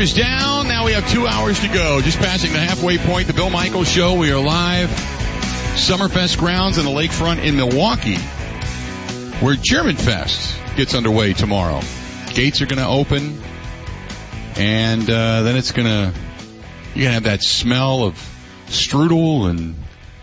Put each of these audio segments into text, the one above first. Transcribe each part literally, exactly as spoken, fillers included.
hours down. Now we have two hours to go. Just passing the halfway point. The Bill Michaels Show. We are live. Summerfest grounds in the lakefront in Milwaukee, where German Fest gets underway tomorrow. Gates are going to open, and uh, then it's going to, you're going to have that smell of strudel and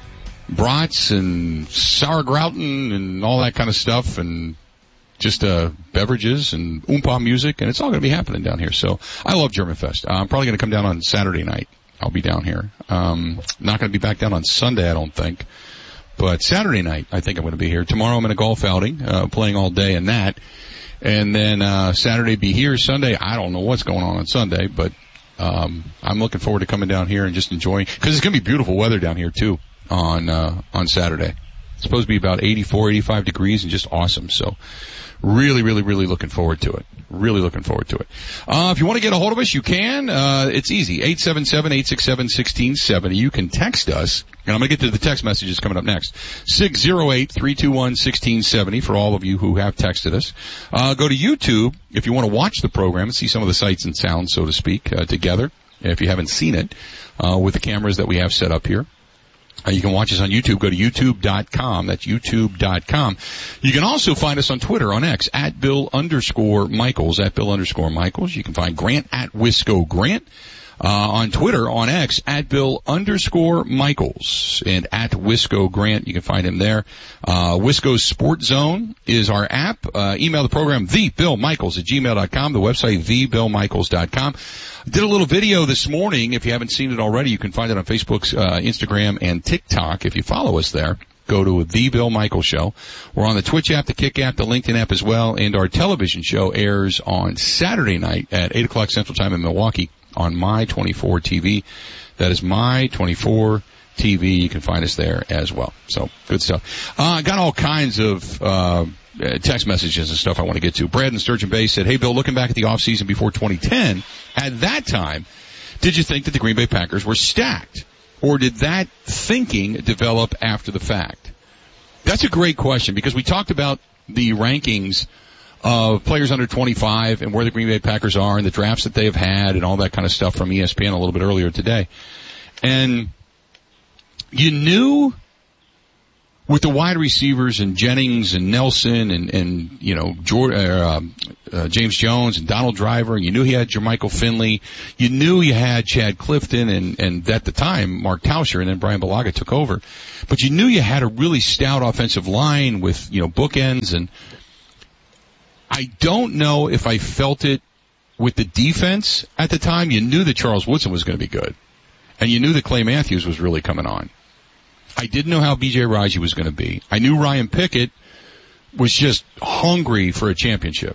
brats and sauerkrauten and all that kind of stuff, and just uh, beverages and oompa music, and it's all going to be happening down here. So I love German Fest. Uh, I'm probably going to come down on Saturday night. I'll be down here. Um, not going to be back down on Sunday, I don't think. But Saturday night, I think I'm going to be here. Tomorrow I'm in a golf outing, uh, playing all day in that. And then uh, Saturday be here. Sunday, I don't know what's going on on Sunday, but um, I'm looking forward to coming down here and just enjoying, because it's going to be beautiful weather down here too on uh, on Saturday. It's supposed to be about eighty-four, eighty-five degrees and just awesome. So really, really, really looking forward to it. Really looking forward to it. Uh, if you want to get a hold of us, you can. Uh, it's easy. eight seven seven, eight six seven, one six seven zero. You can text us, and I'm going to get to the text messages coming up next. six oh eight, three two one, one six seven zero for all of you who have texted us. Uh, go to YouTube if you want to watch the program and see some of the sights and sounds, so to speak, uh, together, if you haven't seen it, uh, with the cameras that we have set up here. Uh, you can watch us on YouTube. Go to youtube dot com. That's youtube dot com. You can also find us on Twitter, on X, at Bill underscore Michaels, at Bill underscore Michaels. You can find Grant at Wisco Grant. Uh, on Twitter, on X, at Bill underscore Michaels, and at Wisco Grant. You can find him there. Uh, Wisco's Sport Zone is our app. Uh, email the program, the Bill Michaels at gmail dot com. The website, the Bill Michaels dot com. Did a little video this morning. If you haven't seen it already, you can find it on Facebook, uh, Instagram, and TikTok. If you follow us there, go to The Bill Michaels Show. We're on the Twitch app, the Kick app, the LinkedIn app as well, and our television show airs on Saturday night at eight o'clock Central Time in Milwaukee on My twenty-four T V. That is My twenty-four T V. You can find us there as well. So, good stuff. I uh, got all kinds of uh text messages and stuff I want to get to. Brad in Sturgeon Bay said, hey, Bill, looking back at the offseason before twenty ten, at that time, did you think that the Green Bay Packers were stacked? Or did that thinking develop after the fact? That's a great question, because we talked about the rankings of players under twenty-five and where the Green Bay Packers are and the drafts that they have had and all that kind of stuff from E S P N a little bit earlier today. And you knew with the wide receivers and Jennings and Nelson and, and you know, George, uh, uh, James Jones and Donald Driver, and you knew he had Jermichael Finley. You knew you had Chad Clifton and, and at the time, Mark Tauscher, and then Brian Balaga took over. But you knew you had a really stout offensive line with, you know, bookends. And I don't know if I felt it with the defense at the time. You knew that Charles Woodson was going to be good. And you knew that Clay Matthews was really coming on. I didn't know how B J Raji was going to be. I knew Ryan Pickett was just hungry for a championship.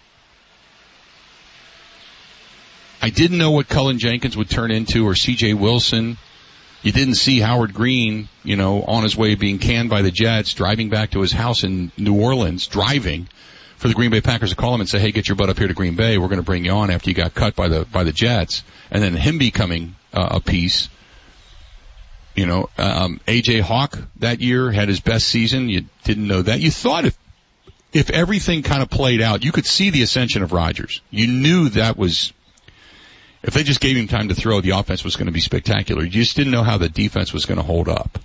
I didn't know what Cullen Jenkins would turn into, or C J Wilson. You didn't see Howard Green, you know, on his way being canned by the Jets, driving back to his house in New Orleans, driving for the Green Bay Packers to call him and say, hey, get your butt up here to Green Bay. We're going to bring you on after you got cut by the by the Jets. And then him becoming uh, a piece. You know, um, A J Hawk that year had his best season. You didn't know that. You thought if, if everything kind of played out, you could see the ascension of Rodgers. You knew that was, if they just gave him time to throw, the offense was going to be spectacular. You just didn't know how the defense was going to hold up.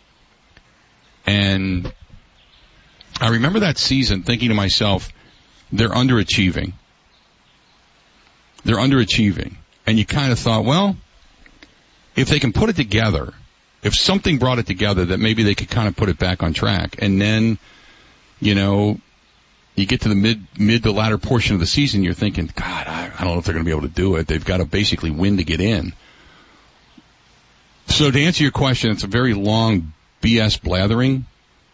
And I remember that season thinking to myself, they're underachieving. They're underachieving. And you kind of thought, well, if they can put it together, if something brought it together, that maybe they could kind of put it back on track. And then, you know, you get to the mid, mid to latter portion of the season, you're thinking, God, I, I don't know if they're going to be able to do it. They've got to basically win to get in. So to answer your question, it's a very long B S blathering.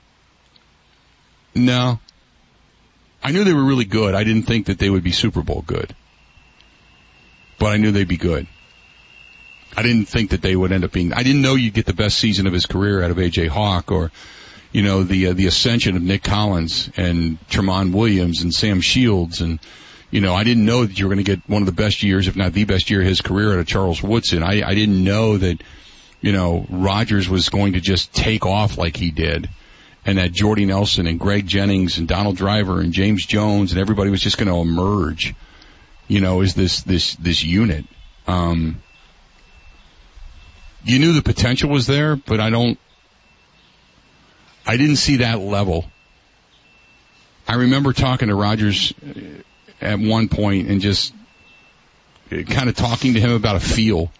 No. I knew they were really good. I didn't think that they would be Super Bowl good. But I knew they'd be good. I didn't think that they would end up being, I didn't know you'd get the best season of his career out of A J Hawk, or, you know, the, uh, the ascension of Nick Collins and Tremont Williams and Sam Shields. And, you know, I didn't know that you were going to get one of the best years, if not the best year of his career, out of Charles Woodson. I, I didn't know that, you know, Rodgers was going to just take off like he did, and that Jordy Nelson and Greg Jennings and Donald Driver and James Jones and everybody was just going to emerge, you know, as this, this, this unit. Um, you knew the potential was there, but I don't, I didn't see that level. I remember talking to Rodgers at one point and just kind of talking to him about a feel.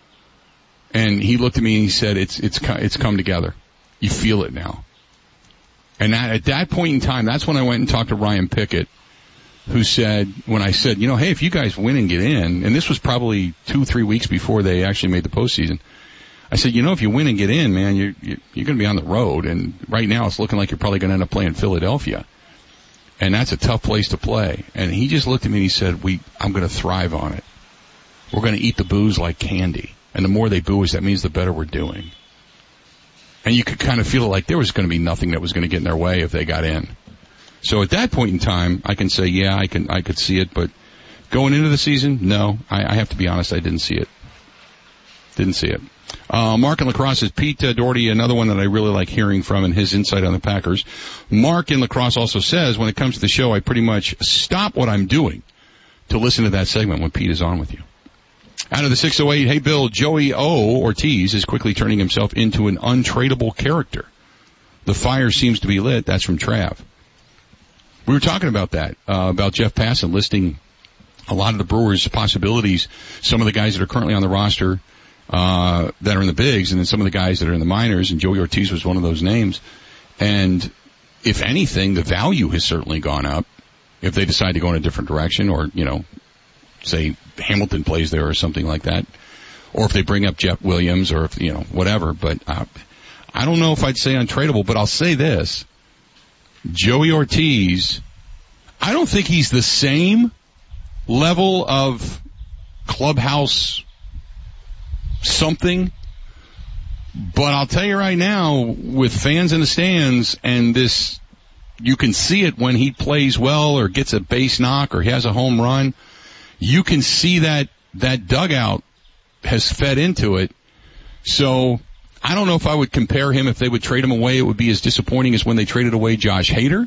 And he looked at me and he said, it's, it's, it's come together. You feel it now. And that, at that point in time, that's when I went and talked to Ryan Pickett, who said, when I said, you know, hey, if you guys win and get in, and this was probably two, three weeks before they actually made the postseason, I said, you know, if you win and get in, man, you're, you're, you're going to be on the road. And right now it's looking like you're probably going to end up playing Philadelphia. And that's a tough place to play. And he just looked at me and he said, we, I'm going to thrive on it. We're going to eat the boos like candy. And the more they boo us, that means the better we're doing. And you could kind of feel like there was going to be nothing that was going to get in their way if they got in. So at that point in time, I can say, yeah, I can, I could see it. But going into the season, no, I, I have to be honest, I didn't see it. Didn't see it. Uh, Mark in La Crosse says, Pete uh, Doherty, another one that I really like hearing from and his insight on the Packers. Mark in La Crosse also says, when it comes to the show, I pretty much stop what I'm doing to listen to that segment when Pete is on with you. Out of the six oh eight, hey Bill, Joey O. Ortiz is quickly turning himself into an untradeable character. The fire seems to be lit. That's from Trav. We were talking about that, uh, about Jeff Passan listing a lot of the Brewers' possibilities, some of the guys that are currently on the roster, uh, that are in the bigs, and then some of the guys that are in the minors, and Joey Ortiz was one of those names. And if anything, the value has certainly gone up if they decide to go in a different direction, or, you know, say Hamilton plays there or something like that, or if they bring up Jeff Williams, or if, you know, whatever. But uh, I don't know if I'd say untradeable, but I'll say this. Joey Ortiz, I don't think he's the same level of clubhouse something, but I'll tell you right now, with fans in the stands and this, you can see it when he plays well or gets a base knock or he has a home run. You can see that that dugout has fed into it. So I don't know if I would compare him. If they would trade him away, it would be as disappointing as when they traded away Josh Hader.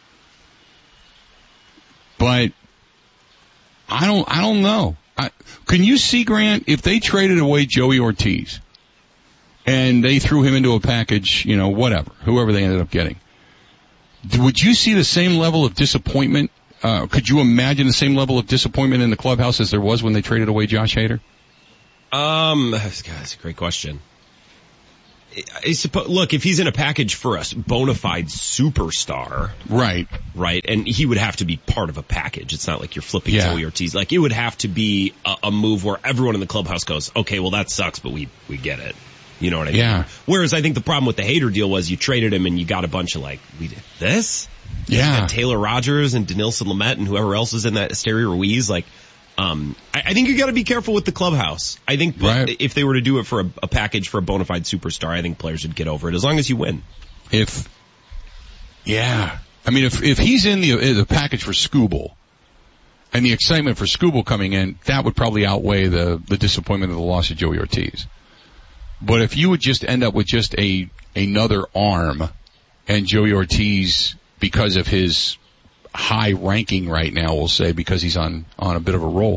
But I don't, I don't know. I, can you see, Grant, if they traded away Joey Ortiz and they threw him into a package, you know, whatever, whoever they ended up getting, would you see the same level of disappointment? Uh, could you imagine the same level of disappointment in the clubhouse as there was when they traded away Josh Hader? Um, God, that's a great question. I suppose, look, if he's in a package for a bona fide superstar, right, right, and he would have to be part of a package. It's not like you're flipping yeah. Joey Ortiz. Like, it would have to be a, a move where everyone in the clubhouse goes, okay, well, that sucks, but we we get it. You know what I mean? Yeah. Whereas I think the problem with the Hader deal was you traded him and you got a bunch of, like, we did this? Yeah. And Taylor Rogers and Denilson Lamet and whoever else is in that, Esteri Ruiz, like, Um, I, I think you got to be careful with the clubhouse. I think right. if they were to do it for a, a package for a bona fide superstar, I think players would get over it as long as you win. If, yeah, I mean, if if he's in the the package for Skubal, and the excitement for Skubal coming in, that would probably outweigh the the disappointment of the loss of Joey Ortiz. But if you would just end up with just a another arm, and Joey Ortiz, because of his high ranking right now, we'll say, because he's on, on a bit of a roll,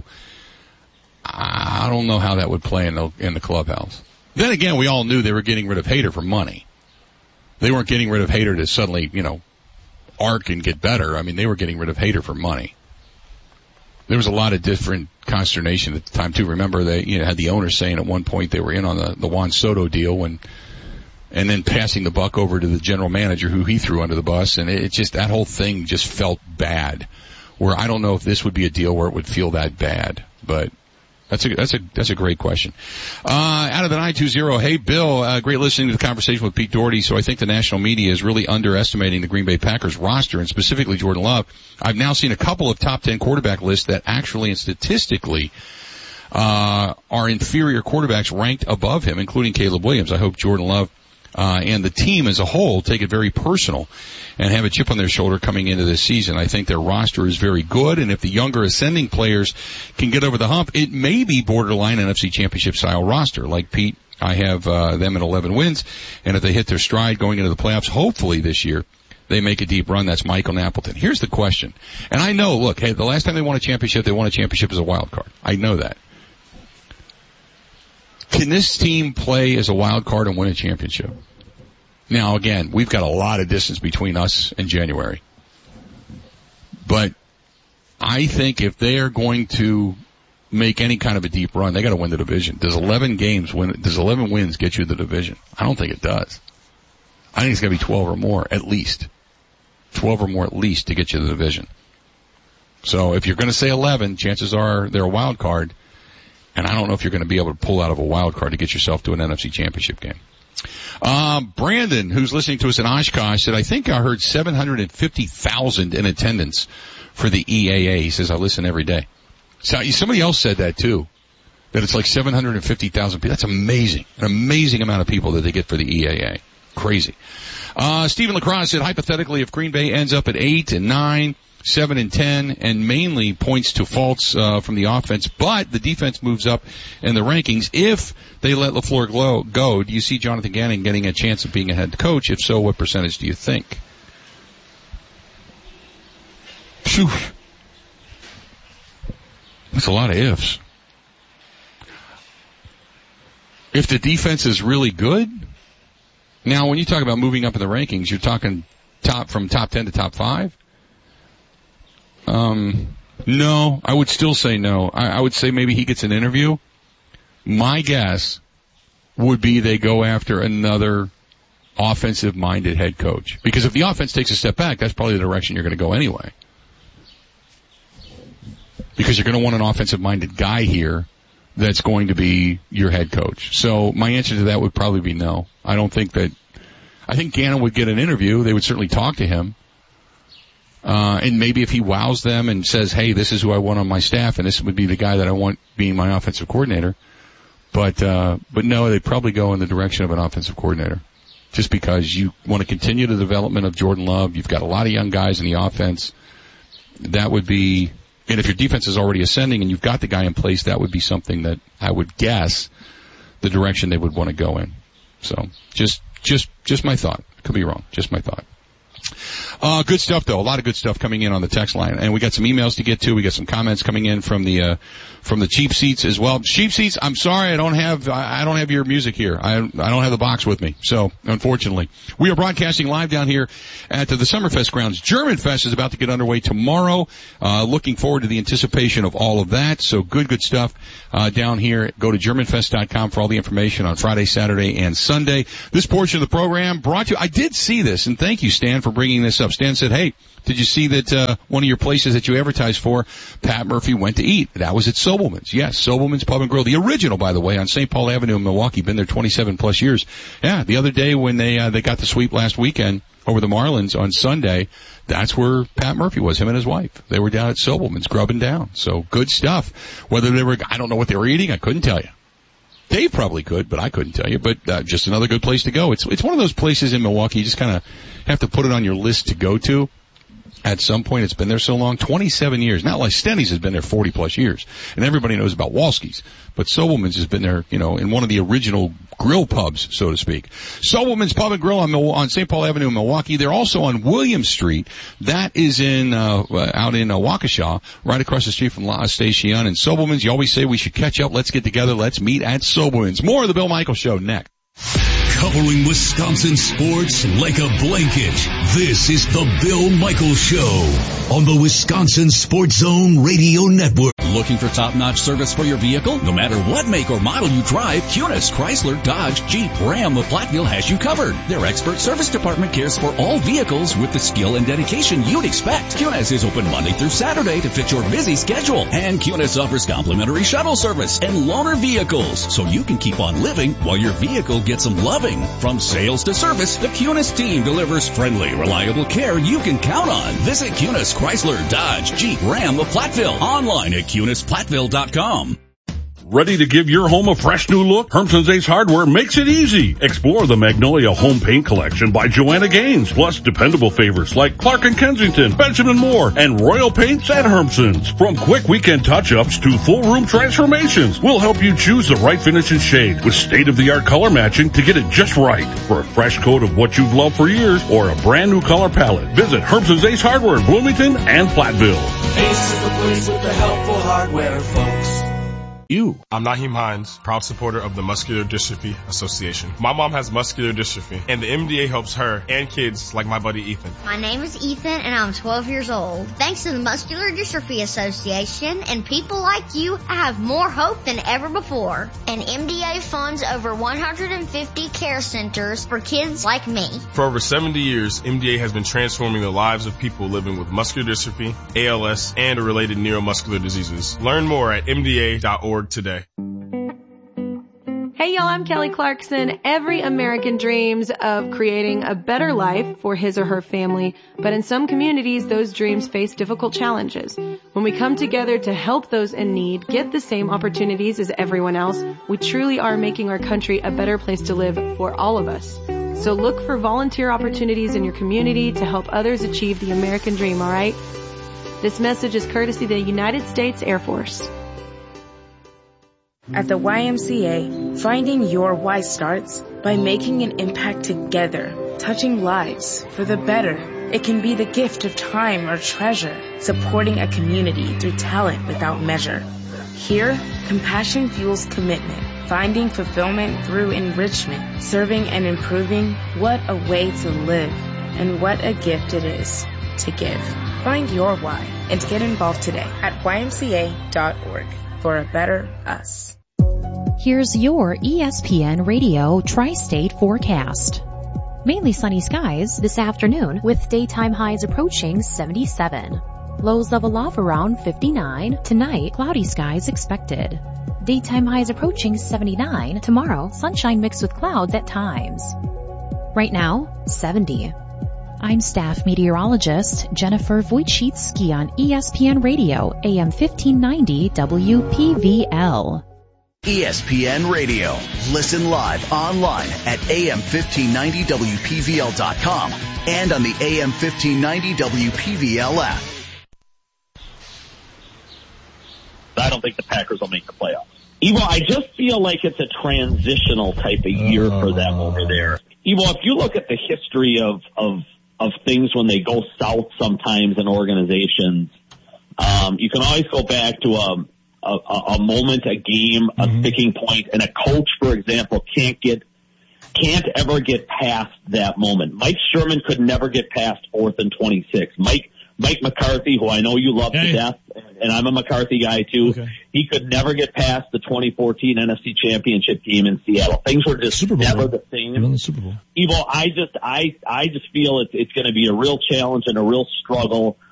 I don't know how that would play in the, in the clubhouse. Then again, we all knew they were getting rid of Hader for money. They weren't getting rid of Hader to suddenly, you know, arc and get better. I mean, they were getting rid of Hader for money. There was a lot of different consternation at the time too. Remember, they, you know, had the owner saying at one point they were in on the, the Juan Soto deal when, and then passing the buck over to the general manager who he threw under the bus. And it, it just, that whole thing just felt bad, where I don't know if this would be a deal where it would feel that bad, but that's a, that's a, that's a great question. Uh, out of the nine two zero, hey Bill, uh, great listening to the conversation with Pete Doherty. So I think the national media is really underestimating the Green Bay Packers roster, and specifically Jordan Love. I've now seen a couple of top ten quarterback lists that actually and statistically uh, are inferior quarterbacks ranked above him, including Caleb Williams. I hope Jordan Love Uh, and the team as a whole take it very personal and have a chip on their shoulder coming into this season. I think their roster is very good, and if the younger ascending players can get over the hump, it may be borderline N F C Championship style roster. Like Pete, I have uh, them at eleven wins, and if they hit their stride going into the playoffs, hopefully this year, they make a deep run. That's Michael Appleton. Here's the question, and I know, look, hey, the last time they won a championship, they won a championship as a wild card. I know that. can this team play as a wild card and win a championship? Now, again, we've got a lot of distance between us and January. But I think if they are going to make any kind of a deep run, they got to win the division. Does eleven games win? Does eleven wins get you the division? I don't think it does. I think it's got to be twelve or more at least. twelve or more at least to get you the division. So if you're going to say eleven, chances are they're a wild card, and I don't know if you're going to be able to pull out of a wild card to get yourself to an N F C championship game. Um, Brandon, who's listening to us in Oshkosh, said, I think I heard seven hundred fifty thousand in attendance for the E A A. He says, I listen every day. So somebody else said that too, that it's like seven hundred fifty thousand people. That's amazing. An amazing amount of people that they get for the E A A. Crazy. Uh, Stephen Lacrosse said, hypothetically, if Green Bay ends up at eight and nine, seven and ten, and mainly points to faults uh, from the offense, but the defense moves up in the rankings, if they let LaFleur go, go, do you see Jonathan Gannon getting a chance of being a head coach? If so, what percentage do you think? Phew. That's a lot of ifs. If the defense is really good, now when you talk about moving up in the rankings, you're talking top from top ten to top five? Um, no, I would still say no. I, I would say maybe he gets an interview. My guess would be they go after another offensive-minded head coach. Because if the offense takes a step back, that's probably the direction you're going to go anyway. Because you're going to want an offensive-minded guy here that's going to be your head coach. So my answer to that would probably be no. I don't think that – I think Gannon would get an interview. They would certainly talk to him. Uh, and maybe if he wows them and says, hey, this is who I want on my staff, and this would be the guy that I want being my offensive coordinator. But, uh, but no, they'd probably go in the direction of an offensive coordinator. Just because you want to continue the development of Jordan Love. You've got a lot of young guys in the offense. That would be, and if your defense is already ascending and you've got the guy in place, that would be something that I would guess the direction they would want to go in. So just, just, just my thought. Could be wrong. Just my thought. Uh, good stuff though. A lot of good stuff coming in on the text line. And we got some emails to get to. We got some comments coming in from the, uh, from the cheap seats as well. Cheap seats, I'm sorry, I don't have, I don't have your music here. I, I don't have the box with me. So, unfortunately. We are broadcasting live down here at the Summerfest grounds. German Fest is about to get underway tomorrow. Uh, looking forward to the anticipation of all of that. So good, good stuff, uh, down here. Go to German Fest dot com for all the information on Friday, Saturday, and Sunday. This portion of the program brought to you, I did see this, and thank you, Stan, for bringing this up. Stan said, hey, did you see that, uh, one of your places that you advertised for, Pat Murphy went to eat? That was at Sobelman's. Yes, Sobelman's Pub and Grill. The original, by the way, on Saint Paul Avenue in Milwaukee. Been there twenty-seven plus years. Yeah, the other day when they, uh, they got the sweep last weekend over the Marlins on Sunday, that's where Pat Murphy was, him and his wife. They were down at Sobelman's grubbing down. So good stuff. Whether they were, I don't know what they were eating, I couldn't tell you. Dave probably could, but I couldn't tell you. But uh, just another good place to go. It's it's one of those places in Milwaukee you just kind of have to put it on your list to go to. At some point, it's been there so long, twenty-seven years. Not like Stenny's has been there forty plus years, and everybody knows about Walski's. But Sobelman's has been there, you know, in one of the original grill pubs, so to speak. Sobelman's Pub and Grill on, on Saint Paul Avenue in Milwaukee. They're also on William Street. That is in uh, out in uh, Waukesha, right across the street from La Station. And Sobelman's, you always say we should catch up. Let's get together. Let's meet at Sobelman's. More of the Bill Michaels Show next. Covering Wisconsin sports like a blanket. This is the Bill Michaels Show on the Wisconsin Sports Zone Radio Network. Looking for top-notch service for your vehicle? No matter what make or model you drive, Kunis, Chrysler, Dodge, Jeep, Ram, or Platteville has you covered. Their expert service department cares for all vehicles with the skill and dedication you'd expect. Kunis is open Monday through Saturday to fit your busy schedule. And Kunis offers complimentary shuttle service and loaner vehicles, so you can keep on living while your vehicle gets some loving. From sales to service, the Kunis team delivers friendly, reliable care you can count on. Visit Kunis, Chrysler, Dodge, Jeep, Ram, or Platteville online at Kunis Platteville dot com. Ready to give your home a fresh new look? Hermson's Ace Hardware makes it easy. Explore the Magnolia Home Paint Collection by Joanna Gaines, plus dependable favorites like Clark and Kensington, Benjamin Moore, and Royal Paints at Hermson's. From quick weekend touch-ups to full room transformations, we'll help you choose the right finish and shade with state-of-the-art color matching to get it just right. For a fresh coat of what you've loved for years or a brand new color palette, visit Hermson's Ace Hardware in Bloomington and Platteville. Ace is the place with the helpful hardware, folks. You. I'm Naheem Hines, proud supporter of the Muscular Dystrophy Association. My mom has muscular dystrophy, and the M D A helps her and kids like my buddy Ethan. My name is Ethan, and I'm twelve years old. Thanks to the Muscular Dystrophy Association and people like you, I have more hope than ever before. And M D A funds over one hundred fifty care centers for kids like me. For over seventy years, M D A has been transforming the lives of people living with muscular dystrophy, A L S, and related neuromuscular diseases. Learn more at M D A dot org today. Hey y'all, I'm Kelly Clarkson. Every American dreams of creating a better life for his or her family, but in some communities, those dreams face difficult challenges. When we come together to help those in need get the same opportunities as everyone else, we truly are making our country a better place to live for all of us. So look for volunteer opportunities in your community to help others achieve the American dream, all right? This message is courtesy of the United States Air Force. At the Y M C A, finding your why starts by making an impact together, touching lives for the better. It can be the gift of time or treasure, supporting a community through talent without measure. Here, compassion fuels commitment, finding fulfillment through enrichment, serving and improving. What a way to live, and what a gift it is to give. Find your why and get involved today at Y M C A dot org for a better us. Here's your E S P N Radio Tri-State forecast. Mainly sunny skies this afternoon with daytime highs approaching seventy-seven. Lows level off around fifty-nine. Tonight, cloudy skies expected. Daytime highs approaching seventy-nine. Tomorrow, sunshine mixed with clouds at times. Right now, seventy. I'm staff meteorologist Jennifer Wojcicki on E S P N Radio, A M fifteen ninety W P V L. E S P N Radio. Listen live online at A M fifteen ninety W P V L dot com and on the A M fifteen ninety W P V L app. I don't think the Packers will make the playoffs. Evo, I just feel like it's a transitional type of year for them over there. Evo, if you look at the history of, of, of things when they go south sometimes in organizations, um, you can always go back to a, a, a moment, a game, a mm-hmm. sticking point, and a coach, for example, can't get, can't ever get past that moment. Mike Sherman could never get past fourth and twenty-six. Mike, Mike McCarthy, who I know you love hey. to death, and I'm a McCarthy guy too, okay. he could never get past the twenty fourteen N F C Championship team in Seattle. Things were just Super Bowl, never the same. You're on the Super Bowl. Evo, I just, I, I just feel it's, it's going to be a real challenge and a real struggle